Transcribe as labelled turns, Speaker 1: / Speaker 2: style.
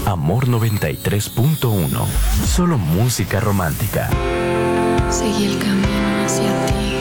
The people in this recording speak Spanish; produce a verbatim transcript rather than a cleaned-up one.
Speaker 1: Amor noventa y tres punto uno. Solo música romántica.
Speaker 2: Seguí el camino hacia ti.